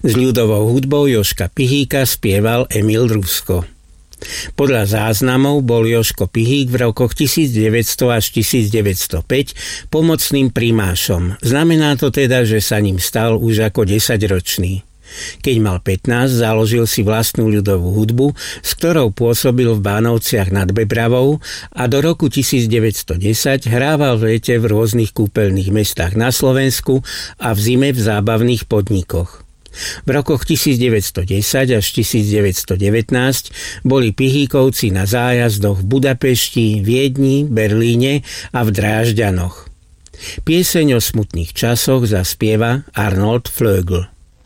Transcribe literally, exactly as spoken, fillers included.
S ľudovou hudbou Jožka Pihíka spieval Emil Drusko. Podľa záznamov bol Jožko Pihík v rokoch tisícdeväťsto až tisícdeväťstopäť pomocným primášom. Znamená to teda, že sa ním stal už ako desaťročný. Keď mal pätnásť, založil si vlastnú ľudovú hudbu, s ktorou pôsobil v Bánovciach nad Bebravou a do roku tisícdeväťstodesať hrával v lete v rôznych kúpeľných mestách na Slovensku a v zime v zábavných podnikoch. V rokoch tisícdeväťstodesať až tisícdeväťstodevätnásť boli Pihíkovci na zájazdoch v Budapešti, Viedni, Berlíne a v Drážďanoch. Pieseň o smutných časoch zaspieva Arnold Flögl.